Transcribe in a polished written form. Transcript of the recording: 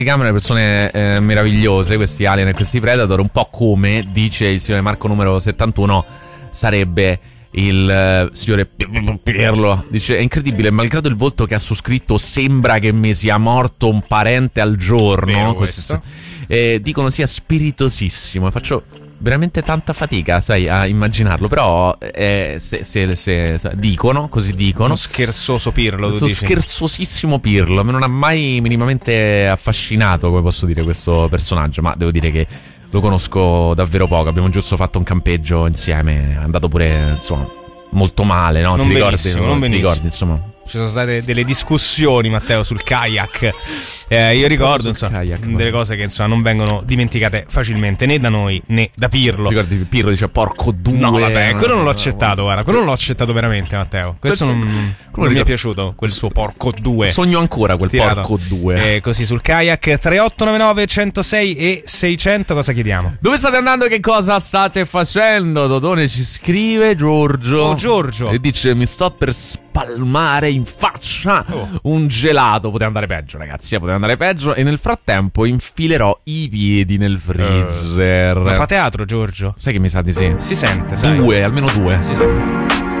Camere, persone meravigliose, questi alien e questi predator, un po' come dice il signore Marco numero 71 sarebbe il signore Pirlo. Dice: è incredibile, malgrado il volto che ha su scritto sembra che mi sia morto un parente al giorno. Dicono sia spiritosissimo e faccio veramente tanta fatica, sai, a immaginarlo. Però se dicono, così dicono. Uno scherzoso Pirlo, tu dici? Scherzosissimo Pirlo. Non ha mai minimamente affascinato, come posso dire, questo personaggio. Ma devo dire che lo conosco davvero poco. Abbiamo giusto fatto un campeggio insieme. È andato pure, insomma, molto male, no? Non Ti benissimo, ricordi? non Ti benissimo. ricordi, insomma. Ci sono state delle discussioni, Matteo, sul kayak. Io ricordo, insomma, kayak, delle cose che insomma non vengono dimenticate facilmente né da noi né da Pirlo. Ti ricordi Pirlo dice porco due? No, vabbè, quello non l'ho accettato, guarda. Quello non l'ho accettato veramente, Matteo. Questo non mi è piaciuto, quel suo porco due. Sogno ancora quel tirato. porco due. Così sul kayak 3899 106 e 600 cosa chiediamo? Dove state andando e che cosa state facendo? Dodone ci scrive Giorgio. Oh, Giorgio. E dice: mi sto per spalmare in faccia un gelato. Poteva andare peggio, ragazzi, poteva andare peggio. E nel frattempo infilerò i piedi nel freezer. Ma fa teatro, Giorgio? Sai che mi sa di sì? Si sente, sai? Almeno due. Si sente.